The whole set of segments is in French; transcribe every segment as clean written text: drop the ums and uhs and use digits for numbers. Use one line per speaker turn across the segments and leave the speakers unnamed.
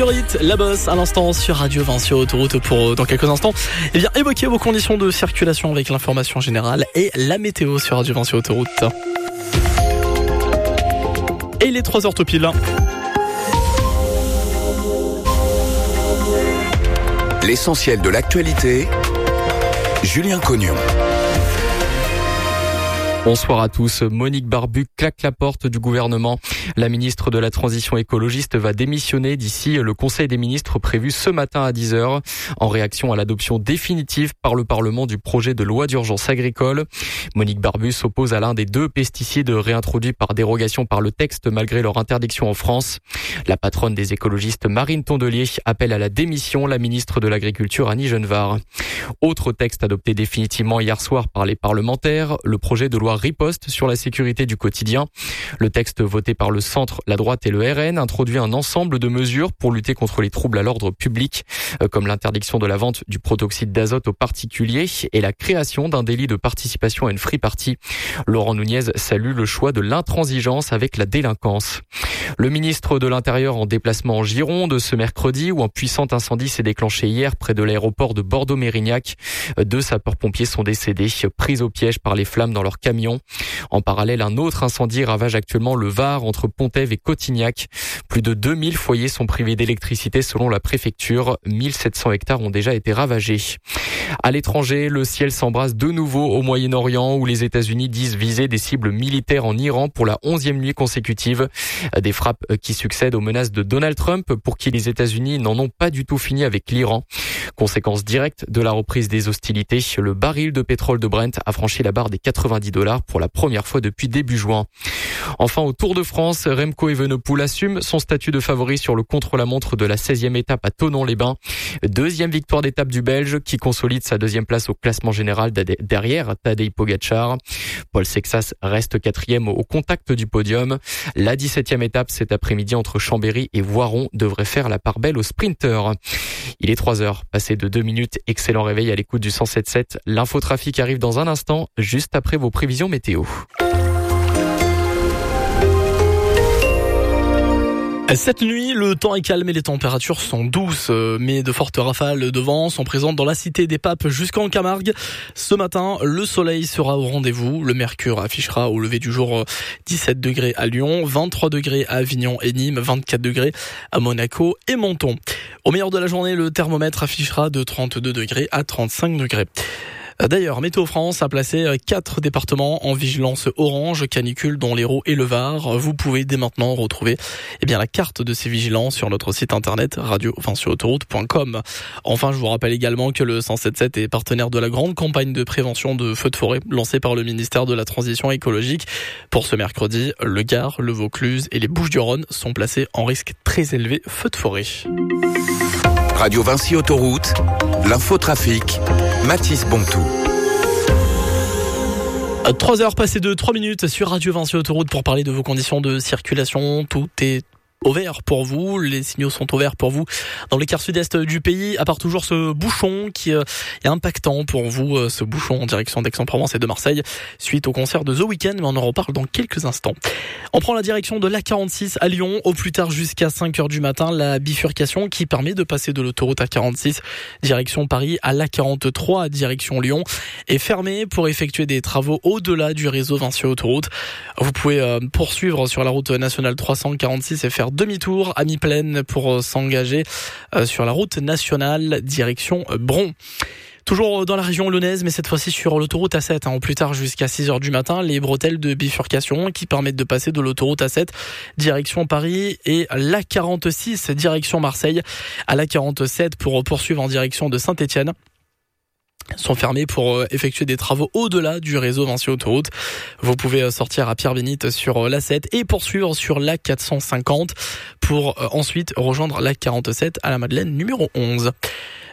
La Bosse à l'instant sur Radio Vinci Autoroute pour dans quelques instants évoquer vos conditions de circulation avec l'information générale et la météo sur Radio Vinci Autoroute. Et il est 3h tout pile.
L'essentiel de l'actualité, Julien Cognon.
Bonsoir à tous. Monique Barbu claque la porte du gouvernement. La ministre de la Transition écologiste va démissionner d'ici le Conseil des ministres prévu ce matin à 10h en réaction à l'adoption définitive par le Parlement du projet de loi d'urgence agricole. Monique Barbu s'oppose à l'un des 2 pesticides réintroduits par dérogation par le texte malgré leur interdiction en France. La patronne des écologistes Marine Tondelier appelle à la démission la ministre de l'Agriculture Annie Genevard. Autre texte adopté définitivement hier soir par les parlementaires, le projet de loi riposte sur la sécurité du quotidien. Le texte voté par le centre, la droite et le RN introduit un ensemble de mesures pour lutter contre les troubles à l'ordre public, comme l'interdiction de la vente du protoxyde d'azote aux particuliers et la création d'un délit de participation à une free party. Laurent Nunez salue le choix de l'intransigeance avec la délinquance. Le ministre de l'Intérieur en déplacement en Gironde ce mercredi où un puissant incendie s'est déclenché hier près de l'aéroport de Bordeaux-Mérignac. 2 sapeurs-pompiers sont décédés, pris au piège par les flammes dans leur camion. En parallèle, un autre incendie ravage actuellement le Var entre Pontève et Cotignac. Plus de 2000 foyers sont privés d'électricité selon la préfecture. 1700 hectares ont déjà été ravagés. À l'étranger, le ciel s'embrase de nouveau au Moyen-Orient où les États-Unis disent viser des cibles militaires en Iran pour la 11e nuit consécutive. Des frappes qui succèdent aux menaces de Donald Trump pour qui les États-Unis n'en ont pas du tout fini avec l'Iran. Conséquence directe de la reprise des hostilités, le baril de pétrole de Brent a franchi la barre des $90 pour la première fois depuis début juin. Enfin, au Tour de France, Remco Evenepoel assume son statut de favori sur le contre-la-montre de la 16e étape à Thonon-les-Bains. 2e victoire d'étape du Belge qui consolide sa 2e place au classement général derrière Tadej Pogačar. Paul Sexas reste 4e au contact du podium. La 17e étape cet après-midi entre Chambéry et Voiron devrait faire la part belle aux sprinteurs. Il est 3h, passé de 2 minutes. Excellent réveil à l'écoute du 107.7. L'infotrafic arrive dans un instant, juste après vos prévisions météo.
Cette nuit, le temps est calme et les températures sont douces, mais de fortes rafales de vent sont présentes dans la cité des Papes jusqu'en Camargue. Ce matin, le soleil sera au rendez-vous. Le mercure affichera au lever du jour 17 degrés à Lyon, 23 degrés à Avignon et Nîmes, 24 degrés à Monaco et Menton. Au meilleur de la journée, le thermomètre affichera de 32 degrés à 35 degrés. D'ailleurs, Météo France a placé 4 départements en vigilance orange canicule dont l'Hérault et le Var. Vous pouvez dès maintenant retrouver la carte de ces vigilances sur notre site internet radio-autoroute.com. Enfin, je vous rappelle également que le 107.7 est partenaire de la grande campagne de prévention de feux de forêt lancée par le ministère de la Transition écologique. Pour ce mercredi, le Gard, le Vaucluse et les Bouches-du-Rhône sont placés en risque très élevé feu de forêt.
Radio Vinci Autoroute, l'infotrafic, Mathis Bontou.
3h passées de 3 minutes sur Radio Vinci Autoroute pour parler de vos conditions de circulation. Tout est au vert pour vous, les signaux sont au vert pour vous dans le quart sud-est du pays, à part toujours ce bouchon qui est impactant pour vous, ce bouchon en direction d'Aix-en-Provence et de Marseille suite au concert de The Weeknd, mais on en reparle dans quelques instants. On prend la direction de l'A46 à Lyon, au plus tard jusqu'à 5h du matin, la bifurcation qui permet de passer de l'autoroute A46 direction Paris à l'A43 direction Lyon est fermée pour effectuer des travaux au-delà du réseau Vinci Autoroute. Vous pouvez poursuivre sur la route nationale 346 et faire demi-tour à mi-plaine pour s'engager sur la route nationale direction Bron. Toujours dans la région lyonnaise, mais cette fois-ci sur l'autoroute A7, au plus tard jusqu'à 6h du matin, les bretelles de bifurcation qui permettent de passer de l'autoroute A7 direction Paris et l'A46 direction Marseille, à l'A47 pour poursuivre en direction de Saint-Étienne, sont fermés pour effectuer des travaux au-delà du réseau Vinci Autoroute. Vous pouvez sortir à Pierre-Bénite sur l'A7 et poursuivre sur l'A450 pour ensuite rejoindre l'A47 à la Madeleine numéro 11.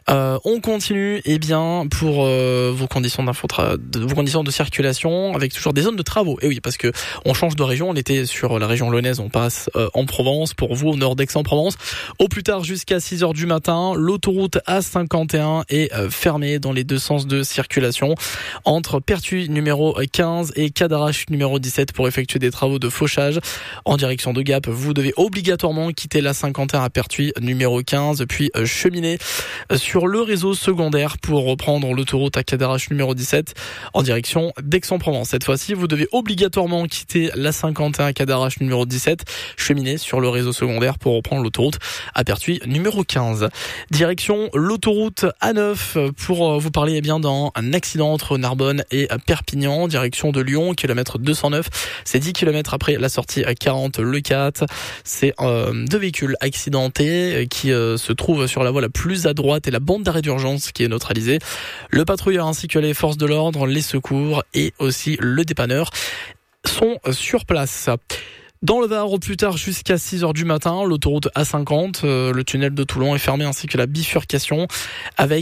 On continue pour vos conditions vos conditions de circulation avec toujours des zones de travaux. Et oui, parce que on change de région, on était sur la région lyonnaise, on passe en Provence. Pour vous, au nord d'Aix-en-Provence, au plus tard jusqu'à 6h du matin, l'autoroute A51 est fermée dans les deux sens de circulation entre Pertuis numéro 15 et Cadarache numéro 17 pour effectuer des travaux de fauchage en direction de Gap. Vous devez obligatoirement quitter la 51 à Pertuis numéro 15 puis cheminer sur le réseau secondaire pour reprendre l'autoroute à Cadarache numéro 17 en direction d'Aix-en-Provence. Cette fois-ci, vous devez obligatoirement quitter la 51 à Cadarache numéro 17, cheminer sur le réseau secondaire pour reprendre l'autoroute à Pertuis numéro 15. Direction l'autoroute A9 pour vous parler d'un accident entre Narbonne et Perpignan, direction de Lyon, kilomètre 209. C'est 10 km après la sortie à 40 Le 4. C'est deux véhicules accidentés qui se trouvent sur la voie la plus à droite et la bande d'arrêt d'urgence qui est neutralisée. Le patrouilleur ainsi que les forces de l'ordre, les secours et aussi le dépanneur sont sur place. Dans le Var, au plus tard jusqu'à 6h du matin, l'autoroute A50, le tunnel de Toulon est fermé ainsi que la bifurcation avec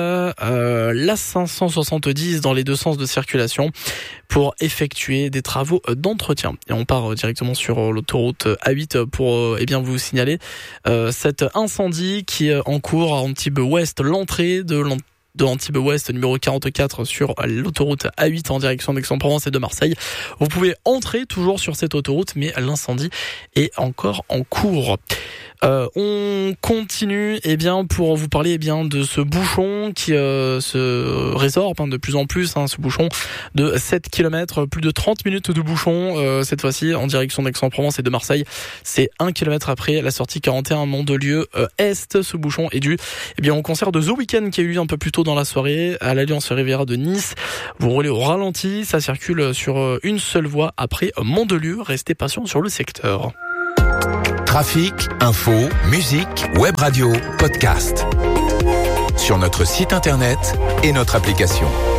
la 570 dans les deux sens de circulation pour effectuer des travaux d'entretien. Et on part directement sur l'autoroute A8 pour vous signaler cet incendie qui est en cours à Antibes Ouest, l'entrée de Antibes Ouest numéro 44 sur l'autoroute A8 en direction d'Aix-en-Provence et de Marseille. Vous pouvez entrer toujours sur cette autoroute, mais l'incendie est encore en cours. On continue pour vous parler de ce bouchon qui se résorbe de plus en plus, ce bouchon de 7 km, plus de 30 minutes de bouchon cette fois-ci en direction d'Aix-en-Provence et de Marseille. C'est 1 km après la sortie 41 Mandelieu Est. Ce bouchon est dû au concert de The Weeknd qui a eu lieu un peu plus tôt dans la soirée à l'Alliance Riviera de Nice. Vous roulez au ralenti, ça circule sur une seule voie après Mandelieu. Restez patient sur le secteur.
Trafic, info, musique, web radio, podcast. Sur notre site internet et notre application.